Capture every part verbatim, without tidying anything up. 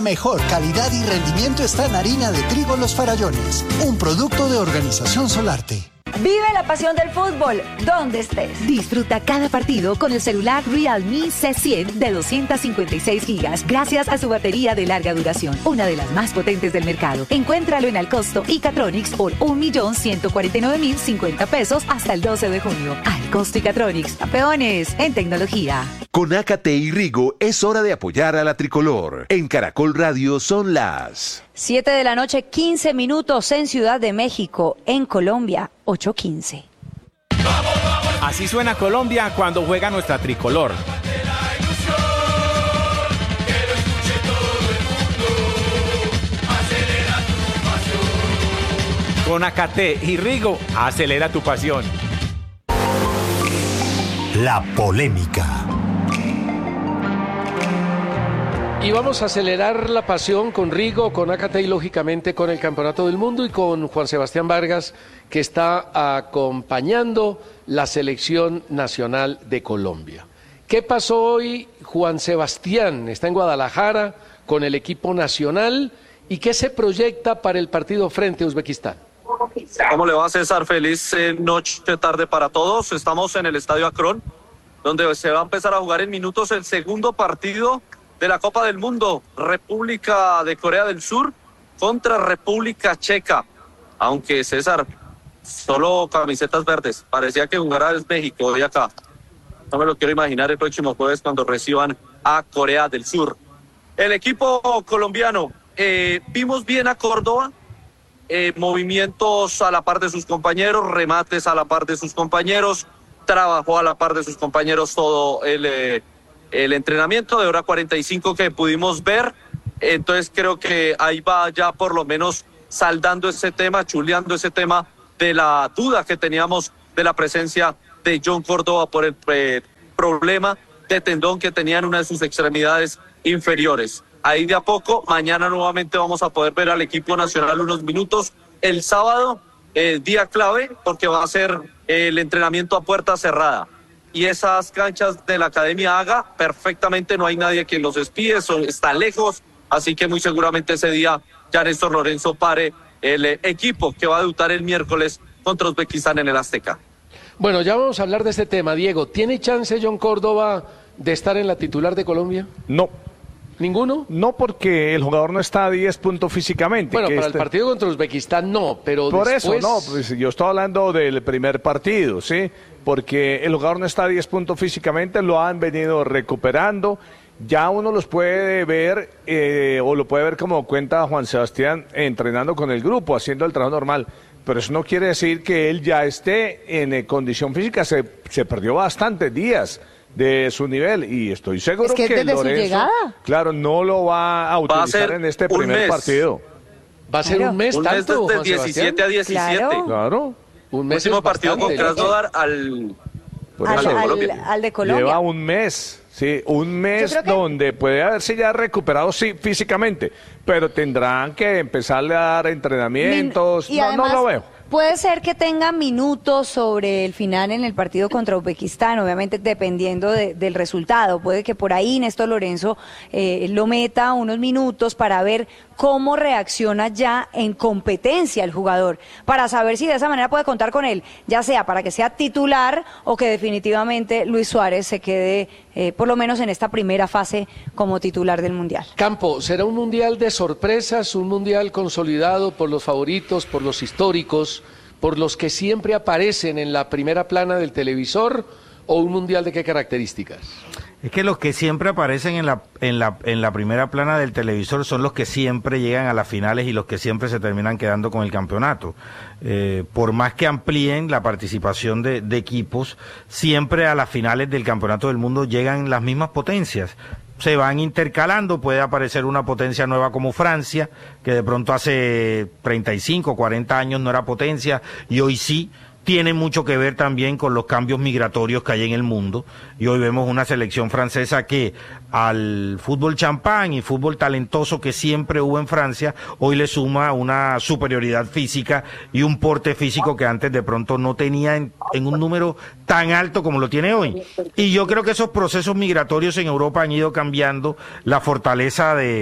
Mejor calidad y rendimiento está en harina de trigo Los Farallones, un producto de Organización Solarte. Vive la pasión del fútbol, donde estés. Disfruta cada partido con el celular Realme C cien de doscientos cincuenta y seis gigas, gracias a su batería de larga duración, una de las más potentes del mercado. Encuéntralo en Alcosto y Catronics por un millón ciento cuarenta y nueve mil cincuenta pesos hasta el doce de junio. Alcosto y Catronics, campeones en tecnología. Con Ácate y Rigo es hora de apoyar a la tricolor. En Caracol Radio son las siete de la noche, quince minutos en Ciudad de México, en Colombia, ocho quince. Así suena Colombia cuando juega nuestra tricolor. Con Ácate y Rigo, acelera tu pasión. La polémica. Y vamos a acelerar la pasión con Rigo, con Ácate y lógicamente con el Campeonato del Mundo y con Juan Sebastián Vargas, que está acompañando la selección nacional de Colombia. ¿Qué pasó hoy, Juan Sebastián? Está en Guadalajara con el equipo nacional. ¿Y qué se proyecta para el partido frente a Uzbekistán? ¿Cómo le va, César? Feliz eh, noche, tarde para todos. Estamos en el Estadio Akron, donde se va a empezar a jugar en minutos el segundo partido de la Copa del Mundo, República de Corea del Sur contra República Checa. Aunque, César, solo camisetas verdes, parecía que jugara desde México hoy acá. No me lo quiero imaginar el próximo jueves cuando reciban a Corea del Sur. El equipo colombiano, eh, vimos bien a Córdoba, eh, movimientos a la par de sus compañeros, remates a la par de sus compañeros, trabajó a la par de sus compañeros todo el... Eh, el entrenamiento de hora cuarenta y cinco que pudimos ver. Entonces creo que ahí va ya por lo menos saldando ese tema, chuleando ese tema de la duda que teníamos de la presencia de John Córdoba por el eh, problema de tendón que tenía en una de sus extremidades inferiores. Ahí de a poco, mañana nuevamente vamos a poder ver al equipo nacional unos minutos. El sábado, eh, día clave, porque va a ser eh, el entrenamiento a puerta cerrada. Y esas canchas de la Academia Haga, perfectamente no hay nadie que los espíe, son, está lejos, así que muy seguramente ese día ya Néstor Lorenzo pare el eh, equipo que va a debutar el miércoles contra Uzbekistán en el Azteca. Bueno, ya vamos a hablar de este tema. Diego, ¿tiene chance John Córdoba de estar en la titular de Colombia? No. ¿Ninguno? No, porque el jugador no está a diez puntos físicamente. Bueno, para este... el partido contra Uzbekistán no, pero Por después... eso, no, pues yo estoy hablando del primer partido, ¿sí? Porque el jugador no está a diez puntos físicamente, lo han venido recuperando. Ya uno los puede ver, eh, o lo puede ver como cuenta Juan Sebastián, entrenando con el grupo, haciendo el trabajo normal. Pero eso no quiere decir que él ya esté en eh, condición física, se, se perdió bastantes días de su nivel y estoy seguro es que, que desde Lorenzo, su llegada, claro, no lo va a utilizar va a en este primer mes. partido. Va a ser claro. un mes, Un tanto, mes desde Juan diecisiete Sebastián? a diecisiete. Claro. Claro. Un mes Último es partido con bastante. Krasnodar al, Por al, al de al- Colombia. al de Colombia. Lleva un mes, sí, un mes creo que- donde puede haberse ya recuperado sí, físicamente, pero tendrán que empezarle a dar entrenamientos. Min- y no, además, no lo veo. Puede ser que tenga minutos sobre el final en el partido contra Uzbekistán, obviamente dependiendo de- del resultado. Puede que por ahí Néstor Lorenzo eh, lo meta unos minutos para ver cómo reacciona ya en competencia el jugador, para saber si de esa manera puede contar con él, ya sea para que sea titular o que definitivamente Luis Suárez se quede eh, por lo menos en esta primera fase como titular del Mundial. Campo, ¿será un mundial de sorpresas, un mundial consolidado por los favoritos, por los históricos, por los que siempre aparecen en la primera plana del televisor, o un mundial de qué características? Es que los que siempre aparecen en la, en la, en la primera plana del televisor son los que siempre llegan a las finales y los que siempre se terminan quedando con el campeonato. Eh, por más que amplíen la participación de, de equipos, siempre a las finales del campeonato del mundo llegan las mismas potencias. Se van intercalando, puede aparecer una potencia nueva como Francia, que de pronto hace treinta y cinco, cuarenta años no era potencia y hoy sí. Tiene mucho que ver también con los cambios migratorios que hay en el mundo, y hoy vemos una selección francesa que al fútbol champán y fútbol talentoso que siempre hubo en Francia, hoy le suma una superioridad física y un porte físico que antes de pronto no tenía en, en un número tan alto como lo tiene hoy. Y yo creo que esos procesos migratorios en Europa han ido cambiando la fortaleza de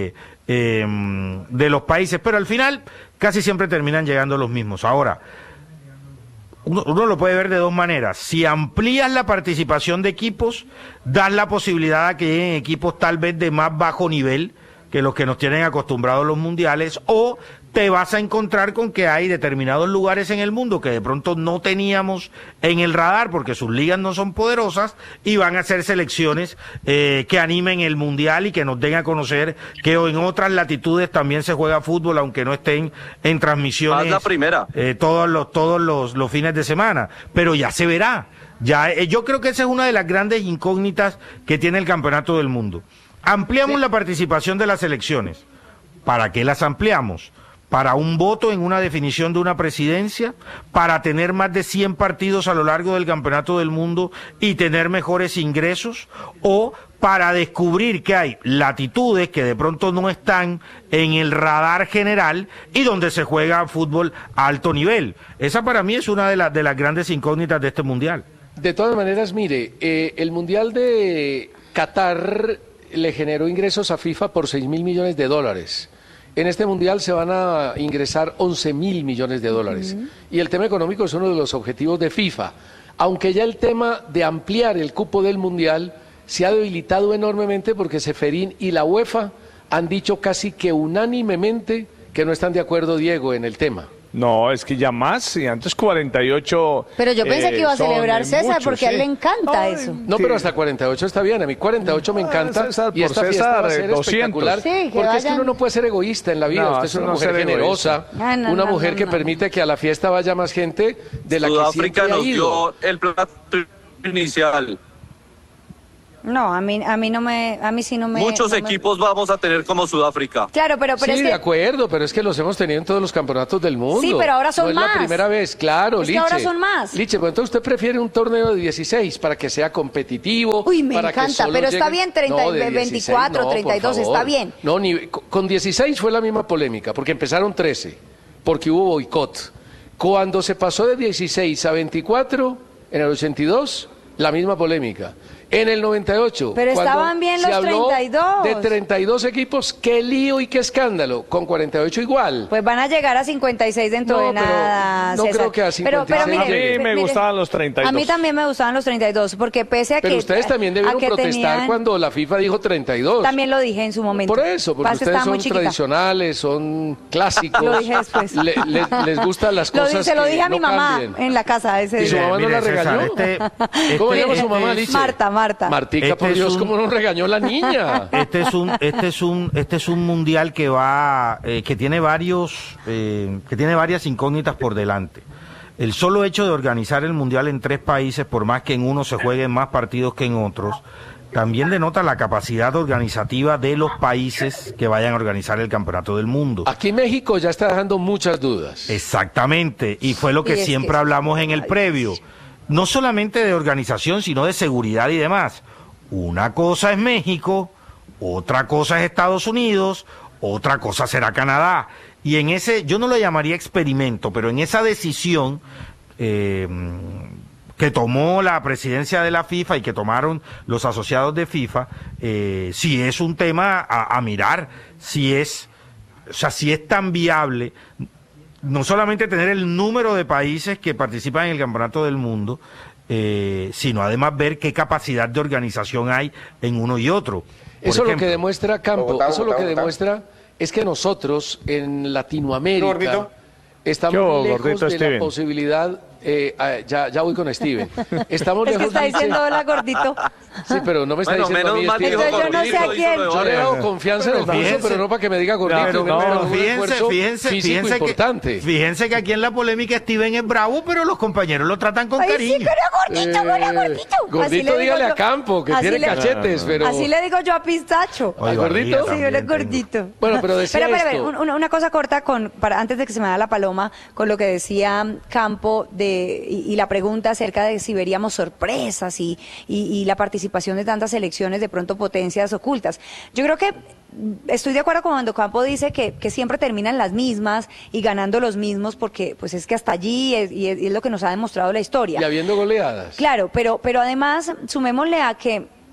eh, de los países, pero al final casi siempre terminan llegando los mismos. Ahora, uno, uno lo puede ver de dos maneras. Si amplías la participación de equipos, das la posibilidad a que lleguen equipos tal vez de más bajo nivel que los que nos tienen acostumbrados los mundiales, o te vas a encontrar con que hay determinados lugares en el mundo que de pronto no teníamos en el radar porque sus ligas no son poderosas y van a hacer selecciones eh, que animen el mundial y que nos den a conocer que en otras latitudes también se juega fútbol, aunque no estén en transmisiones Haz la primera. Eh, todos los todos los, los fines de semana, pero ya se verá. Ya eh, yo creo que esa es una de las grandes incógnitas que tiene el Campeonato del Mundo. Ampliamos sí. la participación de las elecciones. ¿Para qué las ampliamos? ¿Para un voto en una definición de una presidencia? ¿Para tener más de cien partidos a lo largo del Campeonato del Mundo y tener mejores ingresos? ¿O para descubrir que hay latitudes que de pronto no están en el radar general y donde se juega fútbol a alto nivel? Esa para mí es una de, las de las grandes incógnitas de este Mundial. De todas maneras, mire, eh, el Mundial de Qatar le generó ingresos a FIFA por seis mil millones de dólares. En este Mundial se van a ingresar once mil millones de dólares. Uh-huh. Y el tema económico es uno de los objetivos de FIFA. Aunque ya el tema de ampliar el cupo del Mundial se ha debilitado enormemente porque Ceferín y la UEFA han dicho casi que unánimemente que no están de acuerdo, Diego, en el tema. No, es que ya más, y antes cuarenta y ocho. Pero yo pensé eh, que iba a celebrar César, muchos, porque a él sí. le encanta Ay, eso. No, pero hasta cuarenta y ocho está bien, a mí cuarenta y ocho me encanta, César, y esta por fiesta César, va a ser doscientos. espectacular, Sí, que porque vayan... es que uno no puede ser egoísta en la vida, No, usted es una no mujer generosa, ah, no, una no, mujer no, que no. permite que a la fiesta vaya más gente de la Sudáfrica que siempre ha nos ido. dio el plato inicial. No, a mí, a mí no me, a mí sí no me... Muchos no me... equipos vamos a tener como Sudáfrica. Claro, pero, pero Sí, es de que... acuerdo, pero es que los hemos tenido en todos los campeonatos del mundo. Sí, pero ahora son no es más. la primera vez, claro, Es que Liche. ahora son más. Liche, pues entonces usted prefiere un torneo de dieciséis para que sea competitivo. Uy, me para que encanta, solo pero está lleguen- bien treinta, No, de veinticuatro, dieciséis, treinta y dos, por está favor. bien. No, ni, con dieciséis fue la misma polémica, porque empezaron trece, porque hubo boicot. Cuando se pasó de dieciséis a veinticuatro, en el ochenta y dos, la misma polémica. En el noventa y ocho, Pero cuando estaban bien se los habló treinta y dos. de treinta y dos equipos, qué lío y qué escándalo, con cuarenta y ocho igual. Pues van a llegar a cincuenta y seis dentro No, de pero nada, no César. creo que a Pero, pero cincuenta y seis mire, A mí me mire, gustaban los treinta y dos. A mí también me gustaban los treinta y dos, porque pese a Pero que... ustedes también a debieron que protestar tenían- cuando la FIFA dijo treinta y dos. También lo dije en su momento. Por eso, porque Pasa que ustedes estaba son muy chiquita. tradicionales, son clásicos. Lo dije después. Le- le- les gustan las Lo cosas di- se lo que dije a no mi mamá cambien. en la casa ese ¿Y su día. mamá no Mire, la César, regañó? este- ¿Cómo este- llama su mamá, este- Liche? Marta, Marta. Martica, Este por es Dios, un- ¿cómo nos regañó la niña? Este es un, este es un, este es un mundial que va, eh, que tiene varios, eh, que tiene varias incógnitas por delante. El solo hecho de organizar el mundial en tres países, por más que en uno se jueguen más partidos que en otros, también denota la capacidad organizativa de los países que vayan a organizar el Campeonato del Mundo. Aquí México ya está dejando muchas dudas. Exactamente, y fue lo que Y es siempre que- hablamos en el previo, no solamente de organización, sino de seguridad y demás. Una cosa es México, otra cosa es Estados Unidos, otra cosa será Canadá. Y en ese, yo no lo llamaría experimento, pero en esa decisión eh, que tomó la presidencia de la FIFA y que tomaron los asociados de FIFA, eh, si es un tema a, a mirar, si es, o sea, si es tan viable no solamente tener el número de países que participan en el Campeonato del Mundo, eh, sino además ver qué capacidad de organización hay en uno y otro. Por Eso ejemplo, lo que demuestra, Campo, Bogotá, eso lo Bogotá, que Bogotá. demuestra es que nosotros en Latinoamérica Gordito. estamos Yo, lejos gordito, de Steven. la posibilidad, eh, ah, ya, ya voy con Steven, estamos Es que lejos está de- diciendo hola gordito. Sí, pero no me está Bueno, diciendo a menos mí, mal Steven. dijo Yo no sé a gordito, quién. hizo lo Yo le de he dado Jorge. confianza en el Pero curso, fíjense- pero no para que me diga gordito, Pero que no, me haga un fíjense, esfuerzo fíjense, físico fíjense importante. que, fíjense que aquí en la polémica Steven es bravo, pero los compañeros lo tratan con Ay, sí, cariño. que era gordito, que era Eh, gordito. Así Gordito, le digo dígale yo. a Campo, que Así tiene le- cachetes, pero... Así le digo yo a Pistacho. Oye, ¿Al gordito? barriga Sí, él es también tengo. gordito. Bueno, pero decía Pero, pero, esto. pero, un- una, una cosa corta con, para, antes de que se me da la paloma, con lo que decía Campo de, y, y la pregunta acerca de si veríamos sorpresas y, y, y la participación de tantas elecciones, de pronto potencias ocultas. Yo creo que mm, estoy de acuerdo con cuando Campo dice que, que siempre terminan las mismas y ganando los mismos, porque pues es que hasta allí es, y es, y es lo que nos ha demostrado la historia. Y habiendo goleadas. Claro, pero, pero además sumémosle a que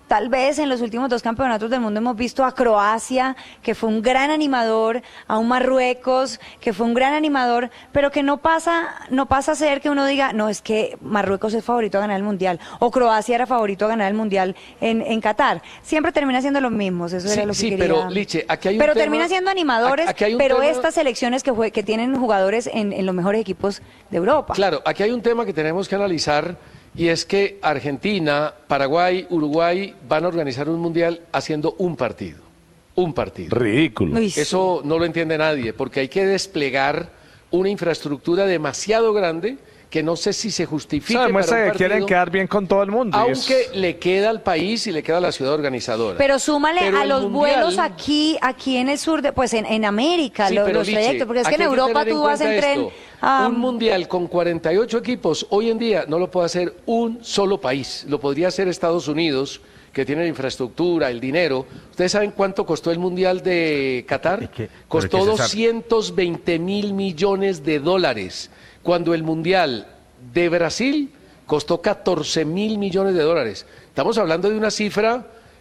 tal vez en los últimos dos campeonatos del mundo hemos visto a Croacia, que fue un gran animador, a un Marruecos, que fue un gran animador, pero que no pasa, no pasa a ser que uno diga, no, es que Marruecos es favorito a ganar el Mundial, o Croacia era favorito a ganar el Mundial en, en Qatar. Siempre termina siendo los mismos, eso Sí, era lo que sí, quería. pero, Liche, aquí hay un Pero tema- termina siendo animadores, aquí hay un pero tema- estas selecciones que, jue- que tienen jugadores en, en los mejores equipos de Europa. Claro, aquí hay un tema que tenemos que analizar y es que Argentina, Paraguay, Uruguay van a organizar un mundial haciendo un partido. Un partido. Ridículo. Uy, sí. Eso no lo entiende nadie, porque hay que desplegar una infraestructura demasiado grande que no sé si se justifica. Eso demuestra para un que quieren partido, quedar bien con todo el mundo. y es- aunque le queda al país y le queda a la ciudad organizadora. Pero súmale Pero a el los mundial- vuelos aquí, aquí en el sur, de, pues en, en América, Sí, lo- pero, los Liche, trayectos, porque es que aquí en hay que Europa tener en tú vas en cuenta tren. esto. a- Un mundial con cuarenta y ocho equipos hoy en día no lo puede hacer un solo país. Lo podría hacer Estados Unidos, que tiene la infraestructura, el dinero. ¿Ustedes saben cuánto costó el mundial de Qatar? Es que- pero Costó es que, César- doscientos veinte mil millones de dólares, cuando el mundial de Brasil costó catorce mil millones de dólares. Estamos hablando de una cifra.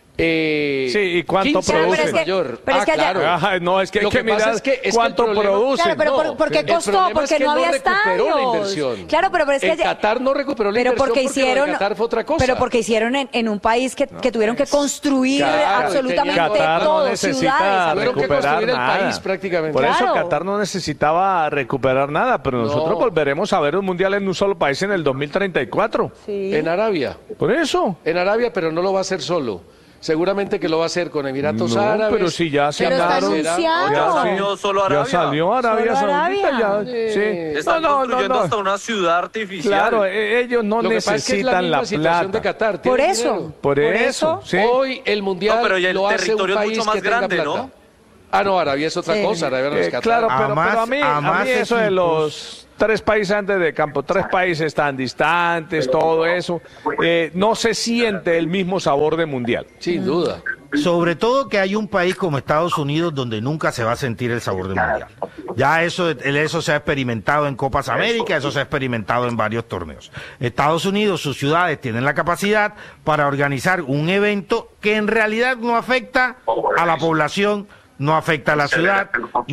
Eh, Sí, ¿y cuánto quince produce? veces Pero es que- mayor. pero es Ah, que allá- claro. Ajá, no, es que hay Lo que, que pasa mirar es que- es que el cuánto problema- producen. Claro, pero por, No, ¿por qué el costó? problema es Porque que no no había recuperó la estadios. inversión. Claro, pero, pero es que En Qatar no recuperó la pero inversión porque porque lo de hicieron, Qatar fue otra cosa. Pero porque hicieron en, en un país que, que tuvieron que construir Claro, absolutamente y tenían- Qatar no todo, necesita ciudades. Tuvieron que recuperar construir el nada. país prácticamente. Por eso Claro. Qatar no necesitaba recuperar nada, pero nosotros No. volveremos a ver un mundial en un solo país en el dos mil treinta y cuatro. En Arabia. Por eso. En Arabia, pero no lo va a hacer solo. Seguramente que lo va a hacer con Emiratos No, Árabes. pero si ya se Pero está hablaron. anunciado. Ya No. salió solo Ya Arabia. salió Arabia Solo Saudita, Arabia. ya. Sí. Están No, no, no, construyendo no. hasta una ciudad artificial. Claro, e- ellos no Lo que pasa es que es la necesitan misma la situación plata. de Qatar. Por tienen eso. dinero. Por, eso, sí. Hoy el mundial No, pero ya el lo hace un territorio es país mucho más que tenga grande, plata. ¿no? Ah, no, Arabia es otra Sí. cosa. Arabia no es Eh, Qatar. claro, pero, A más- pero a mí, a a más mí eso de equipos. los tres países antes de campo, tres países tan distantes, todo eso, eh, no se siente el mismo sabor de mundial. Sin duda. Sobre todo que hay un país como Estados Unidos donde nunca se va a sentir el sabor del mundial. Ya eso, eso se ha experimentado en Copas América, eso se ha experimentado en varios torneos. Estados Unidos, sus ciudades tienen la capacidad para organizar un evento que en realidad no afecta a la población, no afecta a la ciudad,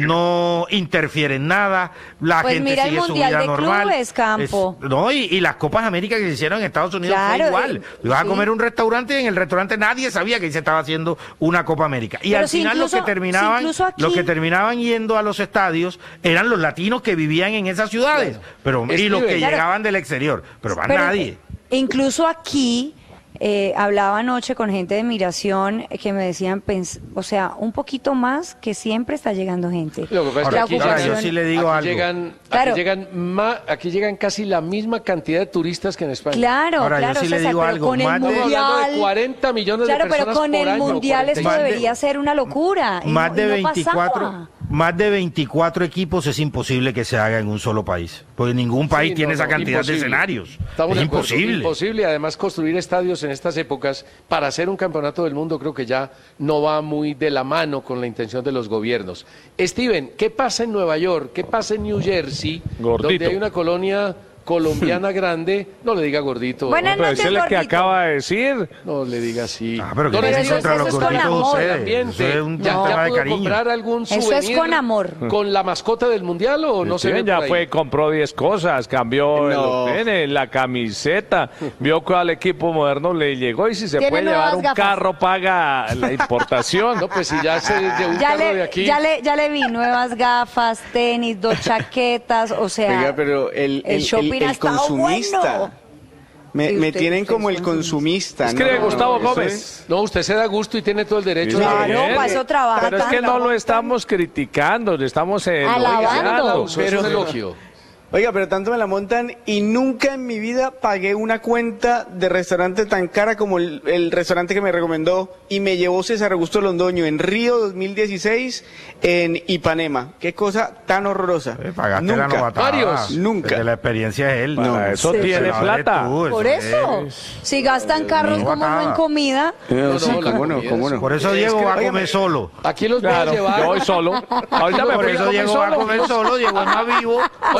no interfiere en nada, la Pues gente mira el sigue su Mundial vida de normal. Clubes, Campo. Es- no, y, y las Copas América que se hicieron en Estados Unidos Claro, fue igual. eh, Ibas a sí. comer un restaurante y en el restaurante nadie sabía que se estaba haciendo una Copa América. Y Pero al si final incluso- los que terminaban, si incluso aquí- los que terminaban yendo a los estadios eran los latinos que vivían en esas ciudades, pero y los que Steven. Claro. llegaban del exterior, pero más Pero, nadie. eh, Incluso aquí, eh, hablaba anoche con gente de migración eh, que me decían, pens- o sea, un poquito más que siempre está llegando gente. Lo que pasa es que Ahora, aquí, ahora, llegan, yo sí le digo aquí algo. llegan, Claro. aquí llegan ma- aquí llegan casi la misma cantidad de turistas que en España. Claro, Ahora, yo claro, sí le César, digo pero algo, con el más de- Estamos hablando de mundial. cuarenta millones Claro, de pero personas con por el año, mundial esto Más de- debería ser una locura. y Más no- de y no veinticuatro, pasaba. más de veinticuatro equipos es imposible que se haga en un solo país, porque ningún país Sí, tiene no, esa no, cantidad imposible. de escenarios. Estamos es de acuerdo, imposible. Imposible, además construir estadios en estas épocas para hacer un campeonato del mundo creo que ya no va muy de la mano con la intención de los gobiernos. Steven, ¿qué pasa en Nueva York? ¿Qué pasa en New Jersey? Gordito. Donde hay una colonia colombiana grande, no le diga gordito. Buenas Pero noches, ese es lo que gordito. acaba de decir. No le diga así. Ah, pero que no le tienen eso diga contra es- los eso es con gorditos amor. ustedes. ambiente. Eso es un ¿Ya, tema ya de pudo cariño. comprar algún Eso es souvenir con amor. con la mascota del mundial o no se Steven ve ya por ahí? fue, compró diez cosas, cambió No. el pene, la camiseta, vio cuál equipo moderno le llegó y si se Tiene puede llevar nuevas un gafas. carro paga la importación. No, pues si ya se de un Ya carro de le, aquí. ya, le, ya le vi nuevas gafas, tenis, dos chaquetas, o sea, Oiga, pero el, el el, shopping el- ha el estado consumista. bueno. Me, Sí, me usted- tienen usted como es el buen consumista. Escribe no, Gustavo eso Gómez. es- No, usted se da gusto y tiene todo el derecho. de- Claro, Bien. para eso trabaja Pero es que tanto. no lo estamos criticando, le estamos Alabando. elogiando. Eso es un elogio. Oiga, pero tanto me la montan y nunca en mi vida pagué una cuenta de restaurante tan cara como el, el restaurante que me recomendó y me llevó César Augusto Londoño en Río dos mil dieciséis en Ipanema. Qué cosa tan horrorosa. Eh, pagaste la Nunca. novatada. Varios. Nunca. El de la experiencia es él. Para No, eso sí. tiene Pero plata. tú, Por eso, es- si gastan carros, no, como no en nada. comida? Eh, No, sí, no, la cómo no, comida cómo es- no. Por eso Es Diego que, va a óigame, comer solo. Aquí los voy a Claro, llevar. yo voy solo. Ahorita me Por fui a eso comer Diego va a solo. comer solo, Diego es más vivo. O sea, Oiga, por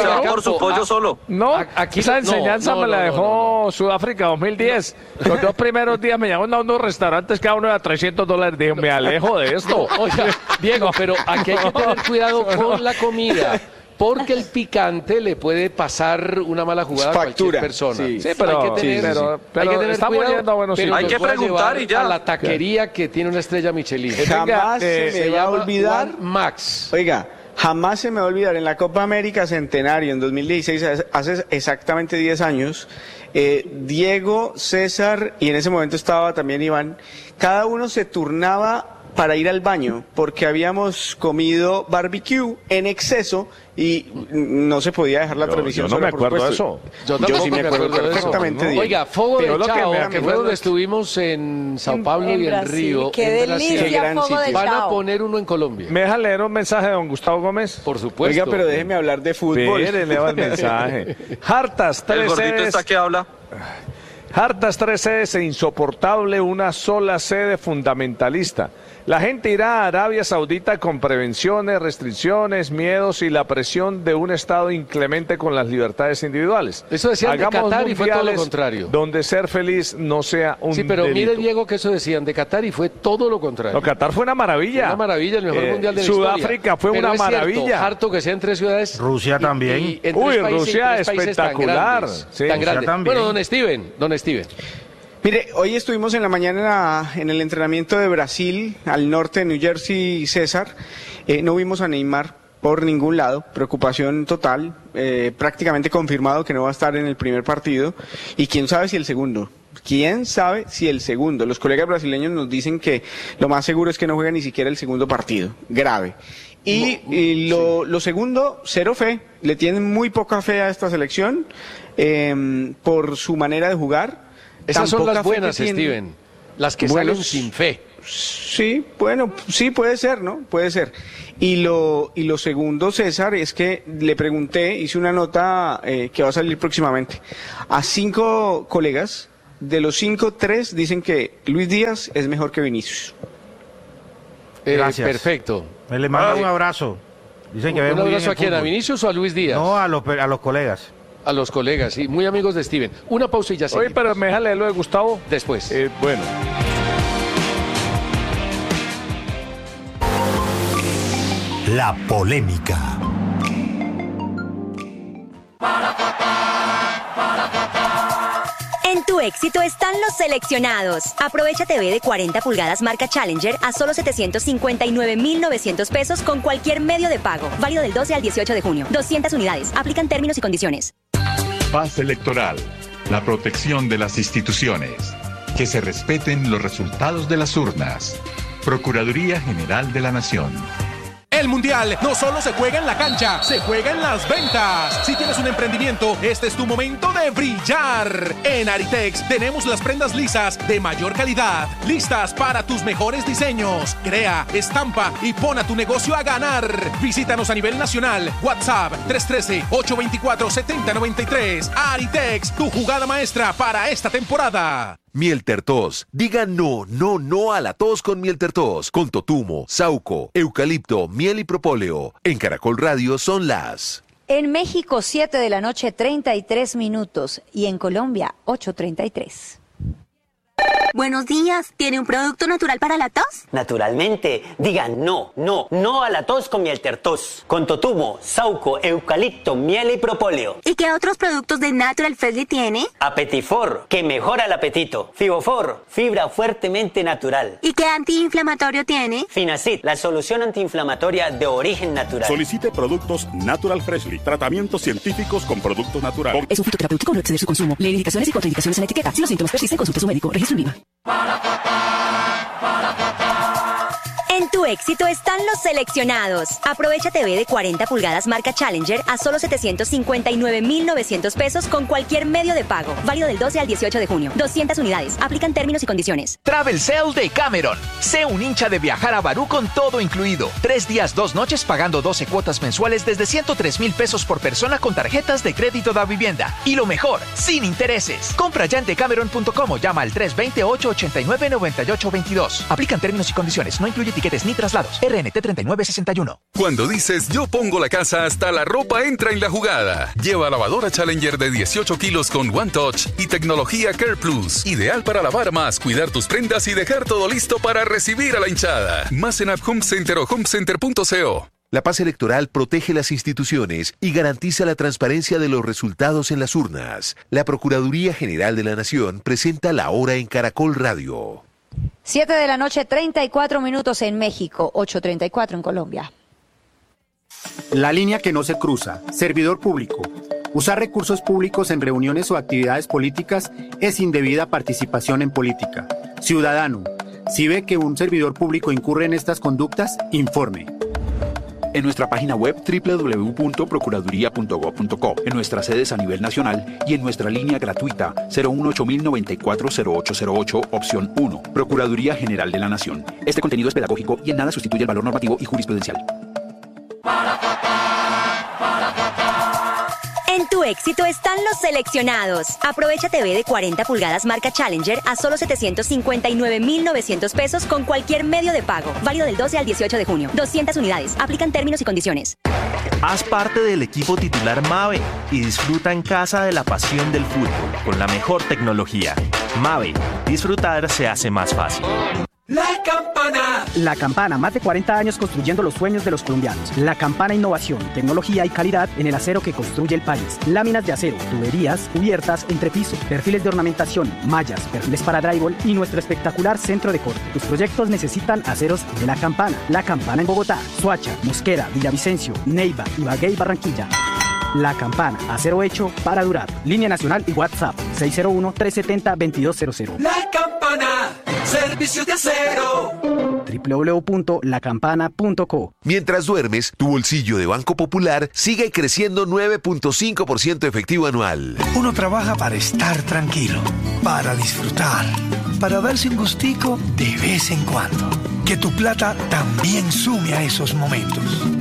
por su pollo solo. No, aquí esa no, enseñanza no, me la no, dejó Sudáfrica dos mil diez. Los dos primeros días me llamaron a unos restaurantes, cada uno era trescientos dólares. Dije, me alejo de esto. No, oiga, Diego, pero aquí hay que tener cuidado con la comida. Porque el picante le puede pasar una mala jugada Factura, a cualquier persona. sí. Sí, pero, hay que tener, sí, pero, hay pero que tener estamos cuidado, yendo a buenos pero sitios. Hay nos que puede preguntar llevar y ya. a la taquería que tiene una estrella Michelin. Jamás eh, se me Se va a llama olvidar. One Max. Oiga, jamás se me va a olvidar, en la Copa América Centenario en dos mil dieciséis, hace exactamente diez años, eh, Diego, César y en ese momento estaba también Iván, cada uno se turnaba para ir al baño porque habíamos comido barbecue en exceso y no se podía dejar la Yo- transmisión. yo no me sola, por acuerdo de supuesto. eso. Yo Yo tampoco sí me acuerdo de eso. perfectamente, Diego. Oiga, Fogo Pero de lo que Chao, me que, acuerdo fue donde es que- estuvimos en Sao En- Paulo en y en Brasil. Río. Qué en Brasil. Qué delicia, gran Fogo de sitio. Van a Chao. poner uno en Colombia. ¿Me deja leer un mensaje de don Gustavo Gómez? Por supuesto. Oiga, pero déjeme hablar de fútbol. Espere, leo el mensaje. Hartas, El tres gordito sedes. está que habla. Hartas tres sedes e insoportable una sola sede fundamentalista. La gente irá a Arabia Saudita con prevenciones, restricciones, miedos y la presión de un Estado inclemente con las libertades individuales. Eso decían de Hagamos Qatar y fue todo lo mundiales contrario. Donde ser feliz no sea un Sí, pero delito. mire, Diego, que eso decían de Qatar y fue todo lo contrario. No, Qatar fue una maravilla. Una maravilla, el mejor Eh, mundial de la Sudáfrica historia. fue Pero una es cierto, maravilla. harto que sea en tres ciudades. Rusia y- también. y en Uy, tres países, Rusia tres países tan espectacular. grandes, Sí, tan Rusia grandes. también. Bueno, don Steven, don Steven. Mire, hoy estuvimos en la mañana en, la- en el entrenamiento de Brasil, al norte de New Jersey, César. Eh, no vimos a Neymar por ningún lado, preocupación total, eh, prácticamente confirmado que no va a estar en el primer partido. Y quién sabe si el segundo. ¿Quién sabe si el segundo? Los colegas brasileños nos dicen que lo más seguro es que no juega ni siquiera el segundo partido. Grave. Y, y lo, lo segundo, cero fe. Le tienen muy poca fe a esta selección eh, por su manera de jugar. Esas Tan son poca las fe que buenas, tienen. Steven. Las que Bueno, salen sin fe. Sí, bueno, sí puede ser, ¿no? Puede ser. Y lo, y lo segundo, César, es que le pregunté, hice una nota eh, que va a salir próximamente, a cinco colegas, de los cinco, tres dicen que Luis Díaz es mejor que Vinicius. Eh, Gracias. Perfecto. Me le mando un abrazo. Dicen que ve ¿Un muy bien abrazo el a quién? ¿A fútbol. Vinicius o a Luis Díaz? No, a los, a los colegas. A los colegas, sí. Muy amigos de Steven. Una pausa y ya Oye, seguimos. pero me deja leerlo de Gustavo. Después. Eh, bueno. La polémica. En tu éxito están los seleccionados. Aprovecha T V de cuarenta pulgadas marca Challenger a solo setecientos cincuenta y nueve mil novecientos pesos con cualquier medio de pago. Válido del doce al dieciocho de junio. doscientas unidades. Aplican términos y condiciones. Paz electoral. La protección de las instituciones. Que se respeten los resultados de las urnas. Procuraduría General de la Nación. El Mundial no solo se juega en la cancha, se juega en las ventas. Si tienes un emprendimiento, este es tu momento de brillar. En Aritex tenemos las prendas lisas de mayor calidad, listas para tus mejores diseños. Crea, estampa y pon a tu negocio a ganar. Visítanos a nivel nacional. WhatsApp tres uno tres, ocho dos cuatro, siete cero nueve tres. Aritex, tu jugada maestra para esta temporada. Miel Tertos. Diga no, no, no a la tos con Miel Tertos. Con totumo, sauco, eucalipto, miel y propóleo. En Caracol Radio son las... En México, siete de la noche, treinta y tres minutos. Y en Colombia, ocho treinta y tres. Buenos días. ¿Tiene un producto natural para la tos? Naturalmente, digan no, no, no a la tos con Miel Tertos. Con totumo, sauco, eucalipto, miel y propóleo. ¿Y qué otros productos de Natural Freshly tiene? Apetifor, que mejora el apetito. Fibofor, fibra fuertemente natural. ¿Y qué antiinflamatorio tiene? Finacid, la solución antiinflamatoria de origen natural. Solicite productos Natural Freshly. Tratamientos científicos con productos naturales. Es un fitoterapéutico, no exceder su consumo. Lee indicaciones y contraindicaciones en la etiqueta. Si los síntomas persisten, consulte a su médico. Registro en Viva. En tu éxito están los seleccionados. Aprovecha T V de cuarenta pulgadas marca Challenger a solo setecientos cincuenta y nueve mil novecientos pesos con cualquier medio de pago. Válido del doce al dieciocho de junio. doscientas unidades. Aplican términos y condiciones. Travel Sale de Cameron. Sé un hincha de viajar a Barú con todo incluido. Tres días, dos noches pagando doce cuotas mensuales desde ciento tres mil pesos por persona con tarjetas de crédito da vivienda. Y lo mejor, sin intereses. Compra ya en decameron punto com o llama al tres dos cero, ocho ocho nueve, nueve ocho dos dos. Aplican términos y condiciones. No incluye tiquetes ni y traslados. R N T treinta y nueve sesenta y uno. Cuando dices yo pongo la casa, hasta la ropa entra en la jugada. Lleva lavadora Challenger de dieciocho kilos con One Touch y tecnología Care Plus. Ideal para lavar más, cuidar tus prendas y dejar todo listo para recibir a la hinchada. Más en App Home Center o homecenter punto co. La paz electoral protege las instituciones y garantiza la transparencia de los resultados en las urnas. La Procuraduría General de la Nación presenta La Hora en Caracol Radio. Siete de la noche, treinta y cuatro minutos en México, ocho treinta y cuatro en Colombia. La línea que no se cruza. Servidor público. Usar recursos públicos en reuniones o actividades políticas es indebida participación en política. Ciudadano, si ve que un servidor público incurre en estas conductas, informe. En nuestra página web doble u doble u doble u punto procuraduría punto gob punto co, en nuestras sedes a nivel nacional y en nuestra línea gratuita cero uno ocho mil noventa y cuatro cero ocho cero ocho, opción uno. Procuraduría General de la Nación. Este contenido es pedagógico y en nada sustituye el valor normativo y jurisprudencial. En tu éxito están los seleccionados. Aprovecha T V de cuarenta pulgadas marca Challenger a solo setecientos cincuenta y nueve mil novecientos pesos con cualquier medio de pago. Válido del doce al dieciocho de junio. doscientas unidades. Aplican términos y condiciones. Haz parte del equipo titular Mave y disfruta en casa de la pasión del fútbol con la mejor tecnología. Mave. Disfrutar se hace más fácil. La Campana. La Campana, más de cuarenta años construyendo los sueños de los colombianos. La Campana, innovación, tecnología y calidad en el acero que construye el país. Láminas de acero, tuberías, cubiertas, entrepiso, perfiles de ornamentación, mallas, perfiles para drywall y nuestro espectacular centro de corte. Tus proyectos necesitan aceros de La Campana. La Campana en Bogotá, Soacha, Mosquera, Villavicencio, Neiva, Ibagué y Barranquilla. La Campana, acero hecho para durar. Línea nacional y WhatsApp seis cero uno, tres siete cero, dos dos cero cero. La Campana, servicios de acero. doble u doble u doble u punto la campana punto co. Mientras duermes, tu bolsillo de Banco Popular sigue creciendo nueve punto cinco por ciento efectivo anual. Uno trabaja para estar tranquilo, para disfrutar, para darse un gustico de vez en cuando. Que tu plata también sume a esos momentos.